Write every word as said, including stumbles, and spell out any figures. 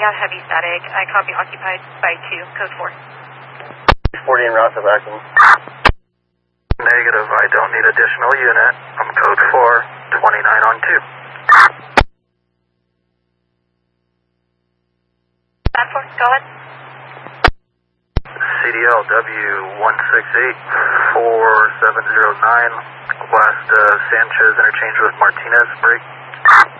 got heavy static. I copy occupied by two, code four. forty in route of acting. Negative, I don't need additional unit. I'm code four, twenty-nine on two. Bad four, go ahead. C D L W one six eight four seven zero nine, last uh, Sanchez interchange with Martinez, break.